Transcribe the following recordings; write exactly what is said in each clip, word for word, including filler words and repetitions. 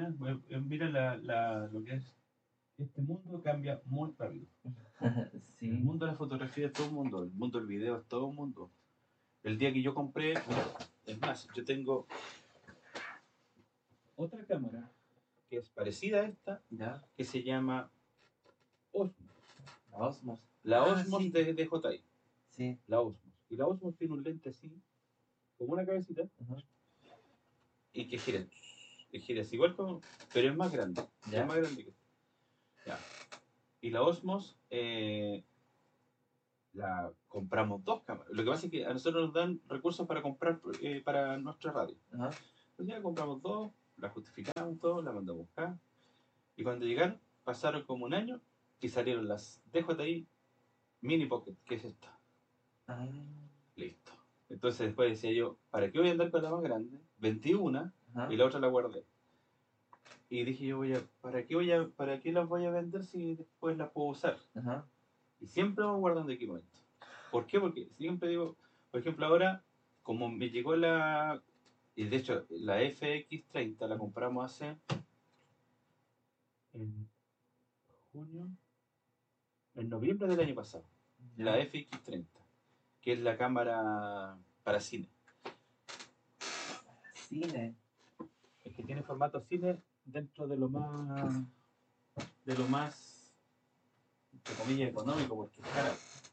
buena. Eh, Mira la, la, lo que es. Este mundo cambia muy rápido. El Sí, mundo de la fotografía es todo un mundo. El mundo del video es todo un mundo. El día que yo compré, mira, es más, yo tengo otra cámara que es parecida a esta, ya. que se llama Osmos. La Osmos. La Ah, Osmos sí. de, de J I. Sí. La Osmos. Y la Osmos tiene un lente así, como una cabecita, Ajá. y que gira. Que gira así, igual como, pero es más grande. Ya. Es más grande que ya. Y la Osmos, eh, la compramos dos cámaras. Lo que pasa es que a nosotros nos dan recursos para comprar eh, para nuestra radio. Ajá. Entonces ya compramos dos, la justificamos todo, la mandamos a buscar. Y cuando llegaron, pasaron como un año y salieron las D J I Mini Pocket, que es esta. Ah. Listo. Entonces después decía yo, ¿para qué voy a andar con la más grande? Vendí una Ajá. y la otra la guardé. Y dije yo, voy a, ¿para qué voy a, para qué las voy a vender si después las puedo usar? Ajá. Y siempre vamos guardando equipamiento. ¿Por qué? Porque siempre digo, por ejemplo, ahora, como me llegó la. Y de hecho, la F X treinta la compramos hace. En junio. En noviembre del año pasado. Ya. La F X treinta, que es la cámara para cine. Cine. Es que tiene formato cine dentro de lo más. De lo más. Entre comillas, económico, porque es cara.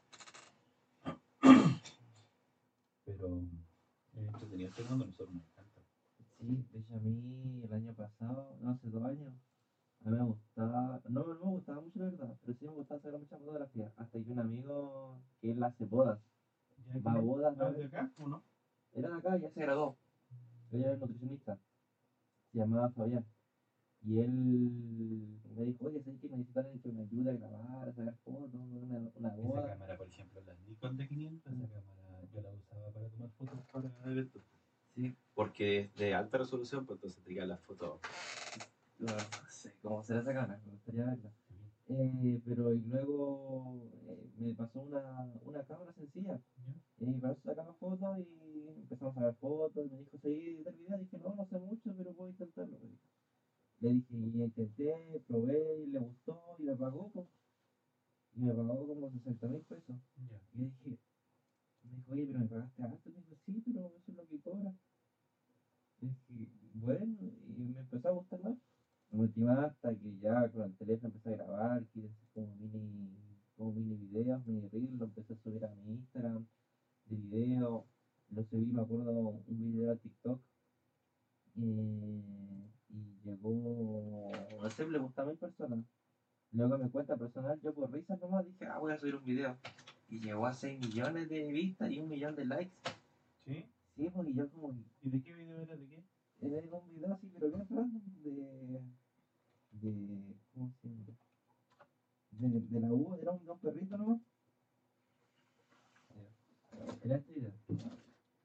Pero. Es entretenido este mundo, a nosotros nos encanta. Sí, de hecho a mí el año pasado, no hace dos años, a mí me gustaba, no, no me gustaba mucho la verdad, pero sí me gustaba hacer muchas fotografías. Hasta que un amigo que él hace bodas, va a bodas, ¿No ¿no? es de acá o no? Era de acá, ya se graduó, ella es nutricionista, se llamaba Fabián. Y él me dijo, oye, ¿sabes que necesitas que me ayude a grabar, a sacar fotos, una, una Esa boda? cámara, por ejemplo, la Nikon D quinientos, esa cámara yo la usaba para tomar fotos para eventos. Sí, Porque es de alta resolución, pues entonces te quedan las fotos. no sé cómo será esa cámara, me gustaría verla. Eh, pero y luego eh, me pasó una, una cámara sencilla. Y para eso sacamos fotos y empezamos a sacar fotos. Me dijo, ¿seguí del video? Dije, no, no sé mucho, pero puedo intentarlo. Me dijo. Le dije, y intenté, probé, y le gustó y me pagó, pues. Y me pagó como sesenta mil pesos. Ya. Y yo dije, me dijo, oye, pero me pagaste harto. Me dijo, sí, pero eso es lo que cobra. Y dije, bueno, y me empezó a gustar más. Me motivé hasta que ya con el teléfono empecé a grabar, quise hacer como mini, como mini videos, mini reels, lo empecé a subir a mi Instagram de video, lo subí, me acuerdo, un video a TikTok eh, y llegó, no sé, le gustaba a mil personas. Luego a mi cuenta personal, yo por risas nomás dije, ah, voy a subir un video. Y llegó a seis millones de vistas y un millón de likes. ¿Sí? Sí, pues y yo como, ¿Y de qué video era? ¿De qué? era un video así, pero bien random, de, de, ¿cómo se llama? De, de la U, era un, un perrito nomás. Era este video.